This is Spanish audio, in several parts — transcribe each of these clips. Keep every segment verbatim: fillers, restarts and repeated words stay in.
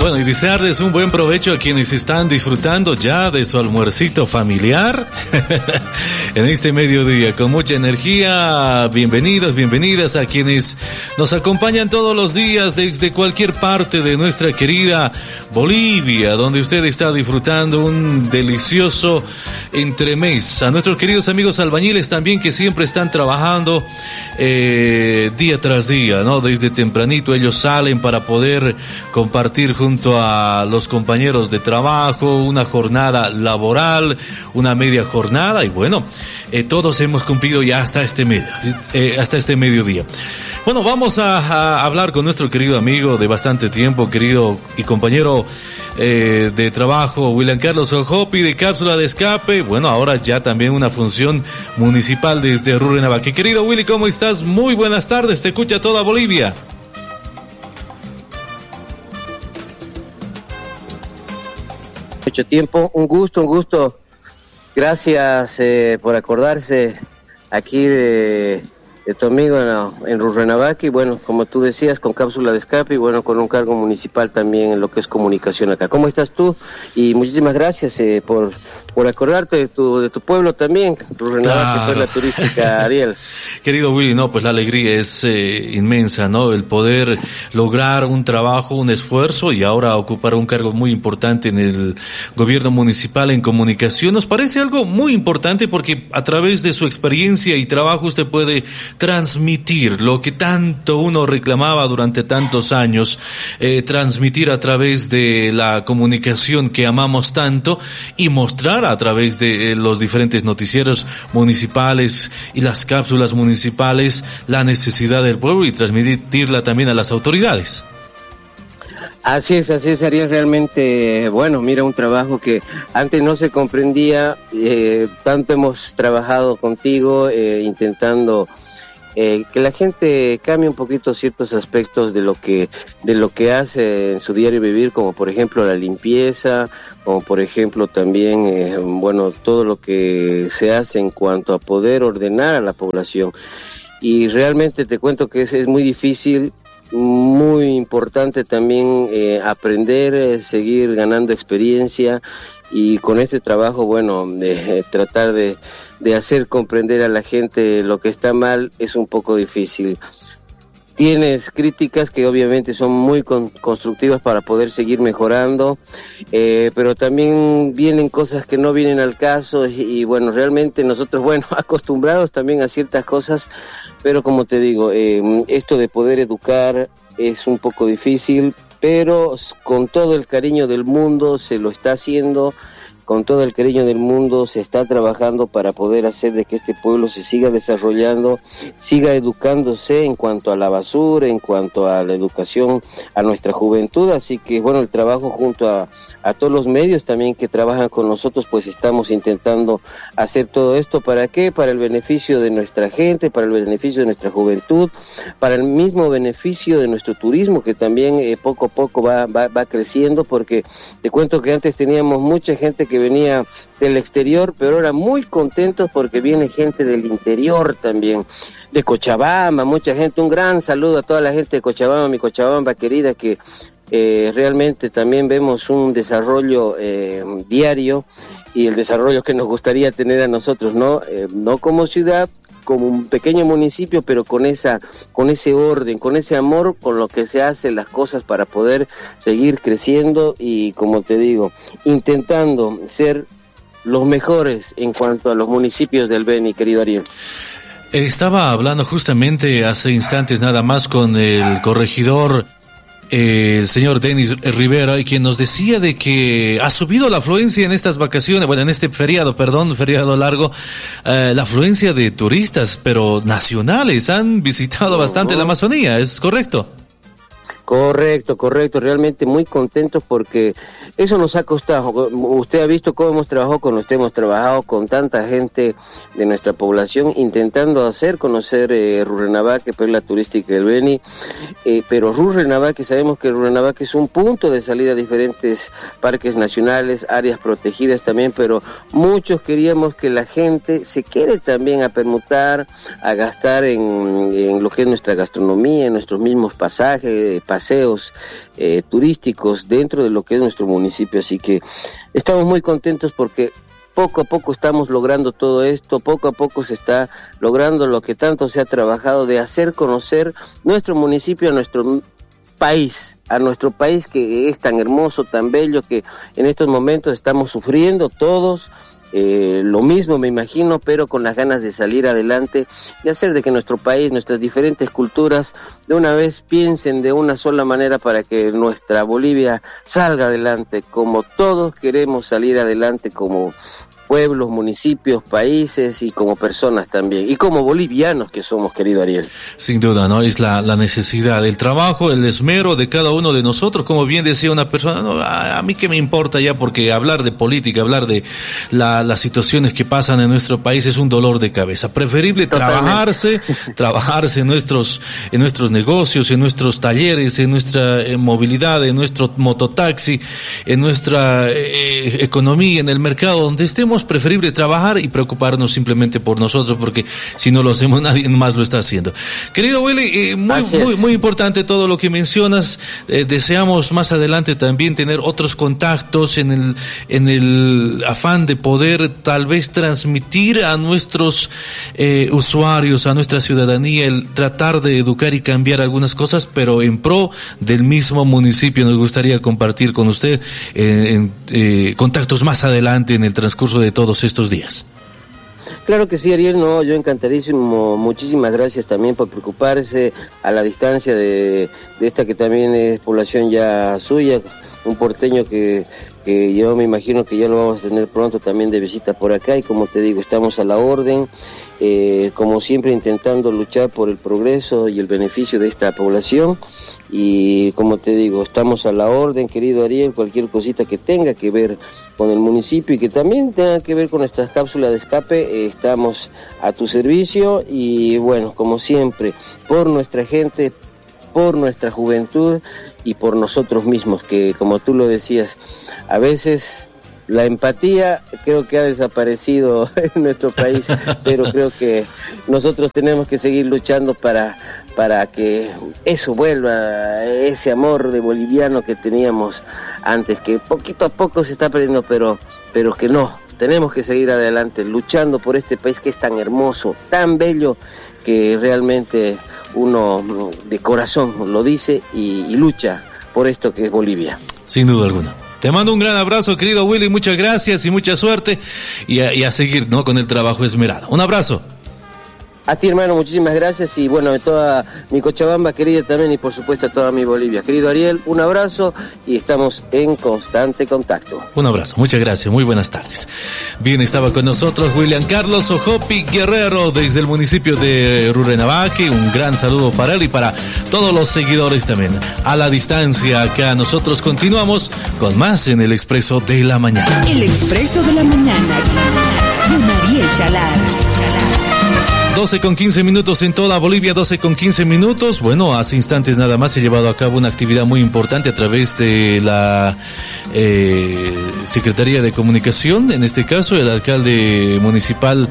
Bueno, y desearles un buen provecho a quienes están disfrutando ya de su almuercito familiar en este mediodía, con mucha energía. Bienvenidos, bienvenidas a quienes nos acompañan todos los días desde cualquier parte de nuestra querida Bolivia, donde usted está disfrutando un delicioso entremés. A nuestros queridos amigos albañiles también, que siempre están trabajando eh, día tras día, ¿no? Desde tempranito ellos salen para poder compartir junto a los compañeros de trabajo una jornada laboral, una media jornada, y bueno, eh, todos hemos cumplido ya hasta este medio, eh, hasta este mediodía. Bueno, vamos a, a hablar con nuestro querido amigo de bastante tiempo, querido y compañero eh, de trabajo, William Carlos Ojopi, de Cápsula de Escape. Bueno, ahora ya también una función municipal desde Rurrenabaque. Querido Willy, ¿cómo estás? Muy buenas tardes, te escucha toda Bolivia. Mucho tiempo, un gusto, un gusto. Gracias eh, por acordarse aquí de, de tu amigo en, en Rurrenabaque, y bueno, como tú decías, con Cápsula de Escape, y bueno, con un cargo municipal también en lo que es comunicación acá. ¿Cómo estás tú? Y muchísimas gracias eh, por, por acordarte de tu, de tu pueblo también, Rurrenabaque, claro. Fue la turística, Ariel. Querido Willy, no, pues la alegría es eh, inmensa, ¿no? El poder lograr un trabajo, un esfuerzo, y ahora ocupar un cargo muy importante en el gobierno municipal en comunicación. Nos parece algo muy importante porque a través de su experiencia y trabajo usted puede transmitir lo que tanto uno reclamaba durante tantos años, eh, transmitir a través de la comunicación que amamos tanto, y mostrar a través de eh, los diferentes noticieros municipales y las cápsulas municipales municipales la necesidad del pueblo, y transmitirla también a las autoridades. Así es, así es, Ariel, realmente, bueno, mira, un trabajo que antes no se comprendía, eh, tanto hemos trabajado contigo, eh, intentando eh, que la gente cambie un poquito ciertos aspectos de lo que de lo que hace en su diario vivir, como por ejemplo la limpieza, como por ejemplo también, eh, bueno, todo lo que se hace en cuanto a poder ordenar a la población. Y realmente te cuento que es, es muy difícil, muy importante también eh, aprender, eh, seguir ganando experiencia, y con este trabajo, bueno, de, eh, tratar de, de hacer comprender a la gente lo que está mal es un poco difícil. Tienes críticas que obviamente son muy con, constructivas para poder seguir mejorando, eh, pero también vienen cosas que no vienen al caso, y, y bueno, realmente nosotros, bueno, acostumbrados también a ciertas cosas, pero como te digo, eh, esto de poder educar es un poco difícil, pero con todo el cariño del mundo se lo está haciendo. Con todo el cariño del mundo se está trabajando para poder hacer de que este pueblo se siga desarrollando, siga educándose en cuanto a la basura, en cuanto a la educación a nuestra juventud. Así que bueno, el trabajo junto a, a todos los medios también que trabajan con nosotros, pues estamos intentando hacer todo esto. ¿Para qué? Para el beneficio de nuestra gente, para el beneficio de nuestra juventud, para el mismo beneficio de nuestro turismo, que también eh, poco a poco va, va, va creciendo, porque te cuento que antes teníamos mucha gente que que venía del exterior, pero ahora muy contentos porque viene gente del interior también, de Cochabamba, mucha gente. Un gran saludo a toda la gente de Cochabamba, mi Cochabamba querida, que eh, realmente también vemos un desarrollo eh, diario, y el desarrollo que nos gustaría tener a nosotros, ¿no? Eh, no como ciudad, como un pequeño municipio, pero con esa, con ese orden, con ese amor, con lo que se hace las cosas para poder seguir creciendo, y como te digo, intentando ser los mejores en cuanto a los municipios del Beni, querido Ariel. Estaba hablando justamente hace instantes nada más con el corregidor, Eh, el señor Denis Rivera, y quien nos decía de que ha subido la afluencia en estas vacaciones, bueno, en este feriado, perdón, feriado largo, eh, la afluencia de turistas, pero nacionales, han visitado bastante la Amazonía, ¿es correcto? Correcto, correcto, realmente muy contentos porque eso nos ha costado. Usted ha visto cómo hemos trabajado con usted, hemos trabajado con tanta gente de nuestra población intentando hacer conocer eh, Rurrenabaque, pues la turística del Beni, eh, pero Rurrenabaque, sabemos que Rurrenabaque es un punto de salida a diferentes parques nacionales, áreas protegidas también, pero muchos queríamos que la gente se quede también a permutar, a gastar en, en lo que es nuestra gastronomía, en nuestros mismos pasajes, paseos eh, turísticos dentro de lo que es nuestro municipio, así que estamos muy contentos porque poco a poco estamos logrando todo esto, poco a poco se está logrando lo que tanto se ha trabajado de hacer conocer nuestro municipio a nuestro país, a nuestro país que es tan hermoso, tan bello, que en estos momentos estamos sufriendo todos, eh, lo mismo me imagino, pero con las ganas de salir adelante y hacer de que nuestro país, nuestras diferentes culturas, de una vez piensen de una sola manera para que nuestra Bolivia salga adelante, como todos queremos salir adelante como pueblos, municipios, países y como personas también, y como bolivianos que somos, querido Ariel. Sin duda, ¿no? Es la, la necesidad, el trabajo, el esmero de cada uno de nosotros, como bien decía una persona, no, a, a mí qué me importa ya, porque hablar de política, hablar de la, las situaciones que pasan en nuestro país es un dolor de cabeza. Preferible Totalmente. trabajarse, trabajarse en nuestros, en nuestros negocios, en nuestros talleres, en nuestra eh, movilidad, en nuestro mototaxi, en nuestra eh, economía, en el mercado donde estemos. Preferible trabajar y preocuparnos simplemente por nosotros, porque si no lo hacemos nadie más lo está haciendo. Querido Willy, eh, muy, muy, muy importante todo lo que mencionas. Eh, deseamos más adelante también tener otros contactos en el, en el afán de poder tal vez transmitir a nuestros eh, usuarios, a nuestra ciudadanía, el tratar de educar y cambiar algunas cosas, pero en pro del mismo municipio. Nos gustaría compartir con usted eh, en, eh, contactos más adelante en el transcurso de de todos estos días. Claro que sí, Ariel, no, yo encantadísimo, muchísimas gracias también por preocuparse a la distancia de, de esta que también es población ya suya, un porteño que, que yo me imagino que ya lo vamos a tener pronto también de visita por acá, y como te digo, estamos a la orden, eh, como siempre intentando luchar por el progreso y el beneficio de esta población. Y como te digo, estamos a la orden, querido Ariel, cualquier cosita que tenga que ver con el municipio y que también tenga que ver con nuestras cápsulas de escape, eh, estamos a tu servicio. Y bueno, como siempre, por nuestra gente, por nuestra juventud y por nosotros mismos, que como tú lo decías, a veces la empatía creo que ha desaparecido en nuestro país, pero creo que nosotros tenemos que seguir luchando para para que eso vuelva, ese amor de boliviano que teníamos antes, que poquito a poco se está perdiendo, pero pero que no, tenemos que seguir adelante, luchando por este país que es tan hermoso, tan bello, que realmente uno de corazón lo dice y, y lucha por esto que es Bolivia. Sin duda alguna. Te mando un gran abrazo, querido Willy, muchas gracias y mucha suerte, y a, y a seguir, ¿no?, con el trabajo esmerado. Un abrazo. A ti, hermano, muchísimas gracias, y bueno, a toda mi Cochabamba querida también, y por supuesto a toda mi Bolivia. Querido Ariel, un abrazo y estamos en constante contacto. Un abrazo, muchas gracias, muy buenas tardes. Bien, estaba con nosotros William Carlos Ojopi Guerrero desde el municipio de Rurrenabaque. Un gran saludo para él y para todos los seguidores también. A la distancia, acá nosotros continuamos con más en el Expreso de la Mañana. El Expreso de la Mañana, con Ariel Chalar. doce con quince minutos en toda Bolivia, doce con quince minutos. Bueno, hace instantes nada más se ha llevado a cabo una actividad muy importante a través de la eh, Secretaría de Comunicación, en este caso el alcalde municipal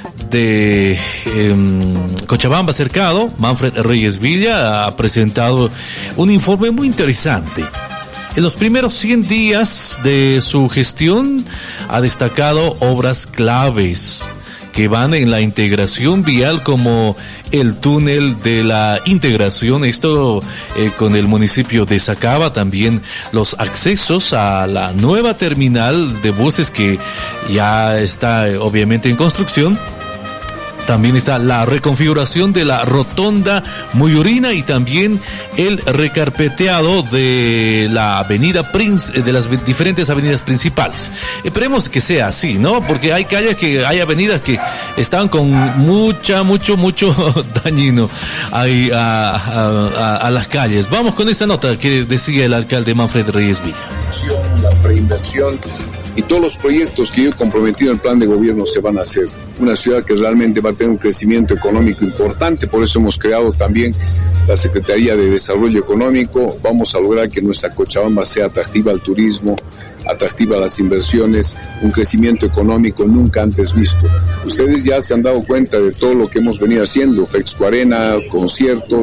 de eh, Cochabamba Cercado, Manfred Reyes Villa, ha presentado un informe muy interesante. En los primeros cien días de su gestión ha destacado obras claves que van en la integración vial, como el túnel de la integración, esto eh, con el municipio de Sacaba, también los accesos a la nueva terminal de buses que ya está eh, obviamente en construcción. También está la reconfiguración de la rotonda Muyurina y también el recarpeteado de la avenida Prince, de las diferentes avenidas principales. Esperemos que sea así, ¿no? Porque hay calles que, hay avenidas que están con mucha, mucho, mucho dañino ahí a, a, a, a las calles. Vamos con esta nota que decía el alcalde Manfred Reyes Villa. La preinversión y todos los proyectos que yo he comprometido en el plan de gobierno se van a hacer. Una ciudad que realmente va a tener un crecimiento económico importante, por eso hemos creado también la Secretaría de Desarrollo Económico. Vamos a lograr que nuestra Cochabamba sea atractiva al turismo, atractiva a las inversiones, un crecimiento económico nunca antes visto. Ustedes ya se han dado cuenta de todo lo que hemos venido haciendo, Fexco Arena, conciertos,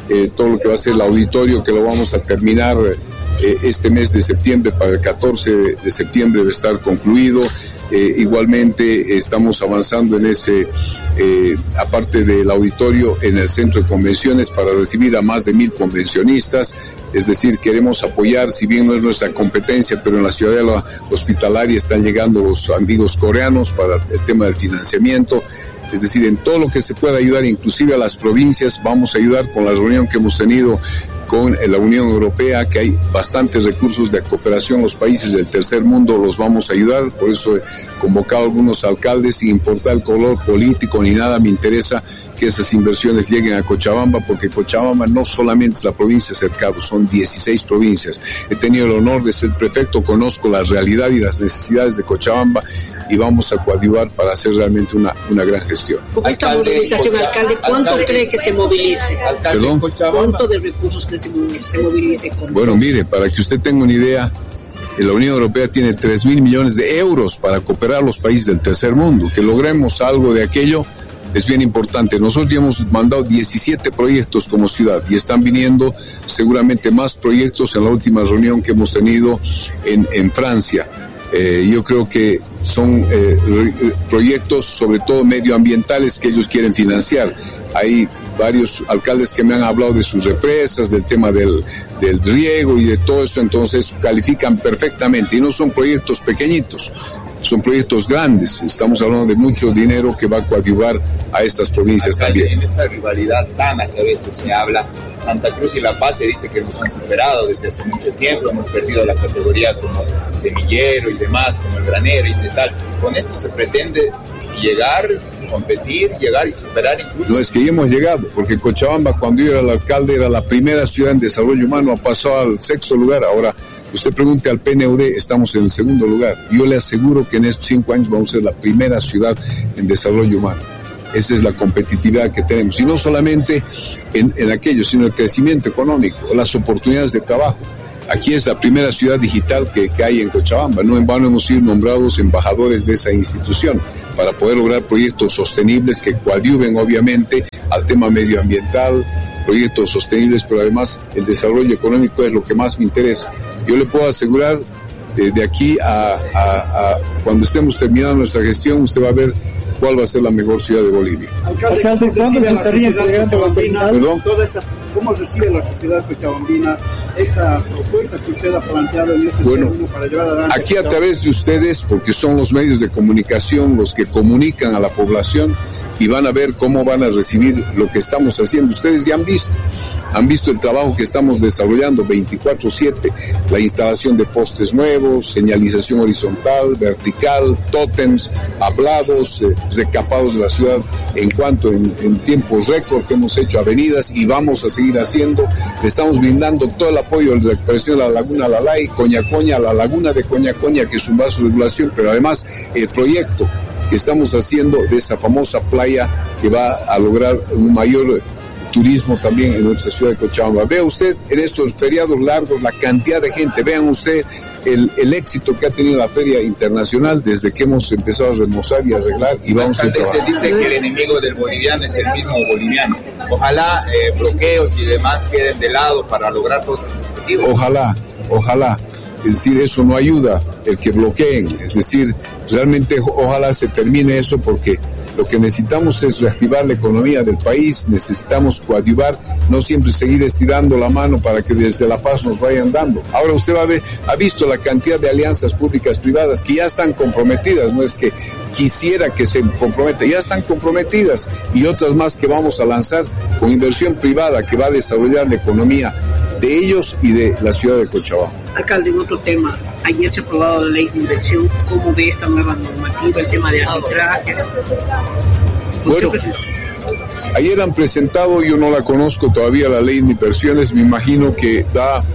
eh, todo lo que va a ser el auditorio, que lo vamos a terminar eh, este mes de septiembre. Para el catorce de septiembre debe estar concluido. Eh, igualmente estamos avanzando en ese, eh, aparte del auditorio, en el centro de convenciones para recibir a más de mil convencionistas. Es decir, queremos apoyar, si bien no es nuestra competencia, pero en la ciudadela hospitalaria están llegando los amigos coreanos para el tema del financiamiento. Es decir, en todo lo que se pueda ayudar, inclusive a las provincias, vamos a ayudar con la reunión que hemos tenido con la Unión Europea, que hay bastantes recursos de cooperación. Los países del tercer mundo los vamos a ayudar. Por eso he convocado a algunos alcaldes, sin importar el color político ni nada. Me interesa que esas inversiones lleguen a Cochabamba, porque Cochabamba no solamente es la provincia cercana, son dieciséis provincias. He tenido el honor de ser prefecto, conozco la realidad y las necesidades de Cochabamba, y vamos a coadyuvar para hacer realmente una, una gran gestión. Con esta alcalde, movilización, Cocha, alcalde, ¿cuánto alcalde, cree que se movilice? Alcalde, ¿Perdón? ¿Cuánto de recursos que se, se movilice? Con bueno, mire, para que usted tenga una idea, la Unión Europea tiene tres mil millones de euros para cooperar a los países del tercer mundo. Que logremos algo de aquello es bien importante. Nosotros ya hemos mandado diecisiete proyectos como ciudad y están viniendo seguramente más proyectos en la última reunión que hemos tenido en, en Francia. Eh, yo creo que son eh, proyectos sobre todo medioambientales que ellos quieren financiar. Hay varios alcaldes que me han hablado de sus represas, del tema del, del riego y de todo eso, entonces califican perfectamente, y no son proyectos pequeñitos, son proyectos grandes. Estamos hablando de mucho dinero que va a coadyuvar a estas provincias alcalde, también. En esta rivalidad sana que a veces se habla, Santa Cruz y La Paz se dice que nos han superado desde hace mucho tiempo, hemos perdido la categoría como semillero y demás, como el granero y tal. Con esto se pretende llegar, competir, llegar y superar incluso. No, es que ya hemos llegado, porque Cochabamba, cuando yo era el alcalde, era la primera ciudad en desarrollo humano, ha pasado al sexto lugar. Ahora, usted pregunte al P N U D, estamos en el segundo lugar. Yo le aseguro que en estos cinco años vamos a ser la primera ciudad en desarrollo humano. Esa es la competitividad que tenemos. Y no solamente en, en aquello, sino el crecimiento económico, las oportunidades de trabajo. Aquí es la primera ciudad digital que, que hay en Cochabamba. No en vano hemos sido nombrados embajadores de esa institución para poder lograr proyectos sostenibles que coadyuven obviamente al tema medioambiental, proyectos sostenibles, pero además el desarrollo económico es lo que más me interesa. Yo le puedo asegurar, de, de aquí a, a, a cuando estemos terminando nuestra gestión, usted va a ver cuál va a ser la mejor ciudad de Bolivia. Alcalde, ¿cómo recibe la sociedad cochabambina? Toda esta, ¿Cómo recibe la sociedad cochabambina esta propuesta que usted ha planteado en este bueno, segundo para llevar adelante? Aquí a través de ustedes, porque son los medios de comunicación los que comunican a la población, y van a ver cómo van a recibir lo que estamos haciendo. Ustedes ya han visto, han visto el trabajo que estamos desarrollando veinticuatro siete, la instalación de postes nuevos, señalización horizontal, vertical, tótems, hablados, eh, recapados de la ciudad en cuanto en, en tiempos récord que hemos hecho, avenidas, y vamos a seguir haciendo. Le estamos brindando todo el apoyo de la recuperación de la laguna Lalay, Coñacoña, la laguna de Coñacoña, que es un vaso de regulación, pero además el proyecto que estamos haciendo de esa famosa playa que va a lograr un mayor turismo también en nuestra ciudad de Cochabamba. Vea usted en estos feriados largos la cantidad de gente, vean usted el, el éxito que ha tenido la feria internacional desde que hemos empezado a remozar y arreglar, y vamos a trabajar. Se dice que el enemigo del boliviano es el mismo boliviano. Ojalá eh, bloqueos y demás queden de lado para lograr todos los objetivos. Ojalá, ojalá. Es decir, eso no ayuda, el que bloqueen. Es decir, realmente ojalá se termine eso, porque lo que necesitamos es reactivar la economía del país, necesitamos coadyuvar, no siempre seguir estirando la mano para que desde La Paz nos vayan dando. Ahora usted va a ver, ha visto la cantidad de alianzas públicas privadas que ya están comprometidas, no es que quisiera que se comprometa, ya están comprometidas, y otras más que vamos a lanzar con inversión privada que va a desarrollar la economía de ellos y de la ciudad de Cochabamba. Alcalde, en otro tema, ayer se ha aprobado la ley de inversión. ¿Cómo ve esta nueva normativa, el tema de arbitrajes? Bueno, ayer han presentado, yo no la conozco todavía, la ley de inversiones, me imagino que da,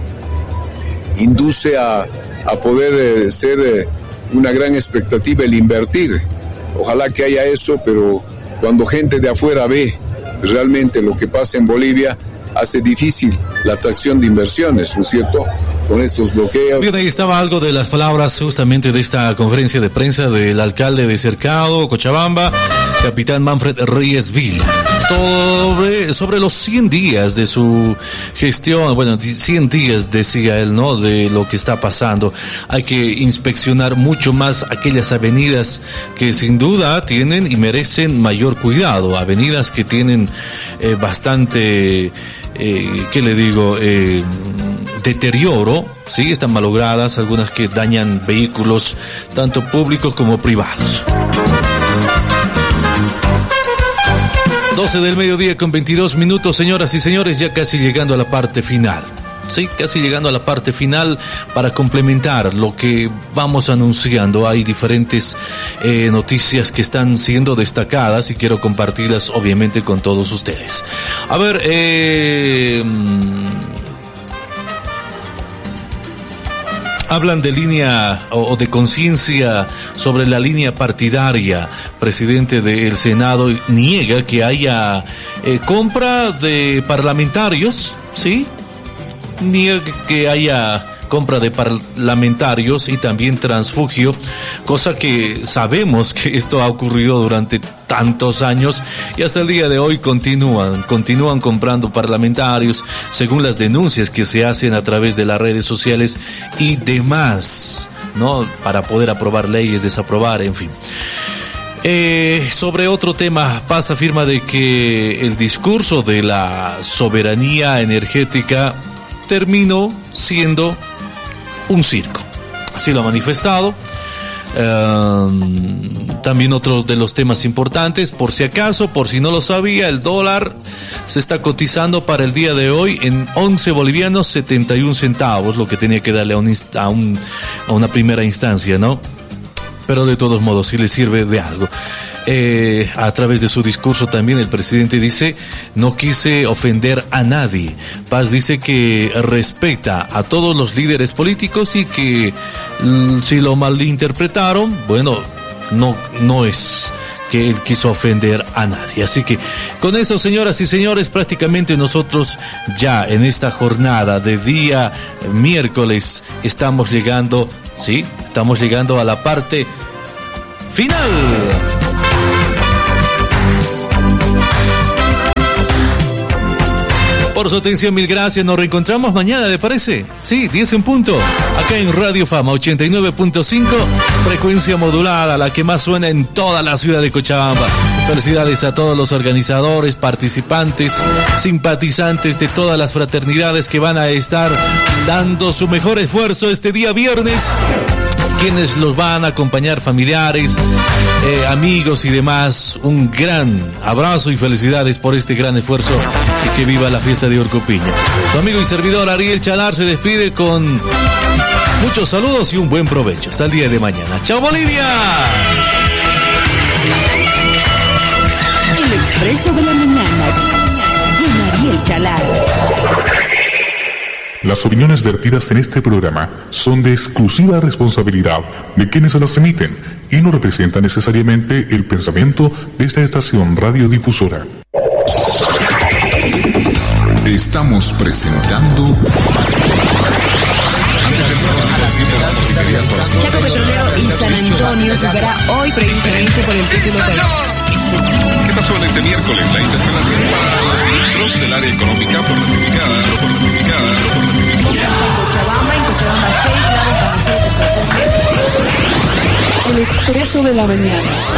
induce a, a poder eh, ser eh, una gran expectativa el invertir. Ojalá que haya eso, pero cuando gente de afuera ve realmente lo que pasa en Bolivia, hace difícil la atracción de inversiones, ¿no es cierto?, con estos bloqueos. Bien, ahí estaba algo de las palabras justamente de esta conferencia de prensa del alcalde de Cercado, Cochabamba, capitán Manfred Reyes Vila. sobre, sobre los cien días de su gestión, bueno, cien días decía él, ¿no? De lo que está pasando. Hay que inspeccionar mucho más aquellas avenidas que sin duda tienen y merecen mayor cuidado. Avenidas que tienen eh, bastante, eh, ¿qué le digo? Eh, deterioro, sí, están malogradas, algunas que dañan vehículos, tanto públicos como privados. doce del mediodía con veintidós minutos, señoras y señores, ya casi llegando a la parte final. Sí, casi llegando a la parte final para complementar lo que vamos anunciando. Hay diferentes eh, noticias que están siendo destacadas y quiero compartirlas obviamente con todos ustedes. A ver, eh... hablan de línea o de conciencia sobre la línea partidaria. Presidente del Senado niega que haya eh, compra de parlamentarios, ¿sí? Niega que haya compra de parlamentarios y también transfugio, cosa que sabemos que esto ha ocurrido durante tantos años y hasta el día de hoy continúan, continúan comprando parlamentarios según las denuncias que se hacen a través de las redes sociales y demás, ¿no? Para poder aprobar leyes, desaprobar, en fin. Eh, sobre otro tema, Paz afirma de que el discurso de la soberanía energética terminó siendo un circo. Así lo ha manifestado. Uh, también otro de los temas importantes, por si acaso, por si no lo sabía, el dólar se está cotizando para el día de hoy en once bolivianos setenta y un centavos, lo que tenía que darle a, un, a, un, a una primera instancia, ¿no? Pero de todos modos, sí le sirve de algo. Eh, a través de su discurso también el presidente dice: no quise ofender a nadie. Paz dice que respeta a todos los líderes políticos y que mm, si lo malinterpretaron, bueno, no, no es que él quiso ofender a nadie. Así que con eso, señoras y señores, prácticamente nosotros ya en esta jornada de día miércoles estamos llegando, sí, estamos llegando a la parte final. Por su atención, mil gracias. Nos reencontramos mañana, ¿le parece? Sí, diez en punto. Acá en Radio Fama ochenta y nueve punto cinco, frecuencia modulada, la que más suena en toda la ciudad de Cochabamba. Felicidades a todos los organizadores, participantes, simpatizantes de todas las fraternidades que van a estar dando su mejor esfuerzo este día viernes. Quienes los van a acompañar, familiares, eh, amigos y demás, un gran abrazo y felicidades por este gran esfuerzo y que viva la fiesta de Orcopiña. Su amigo y servidor Ariel Chalar se despide con muchos saludos y un buen provecho. Hasta el día de mañana. ¡Chao, Bolivia! El Expreso de la Mañana con Ariel Chalar. Las opiniones vertidas en este programa son de exclusiva responsabilidad de quienes las emiten y no representan necesariamente el pensamiento de esta estación radiodifusora. Estamos presentando Chaco Petrolero y San Antonio jugará hoy precisamente por el título de... ¿Qué pasó en este miércoles? La interpelación para los ministros del área económica por notificada, por notificada, por notificada. Cochabamba, en Cochabamba seis grados. El Expreso de la Mañana.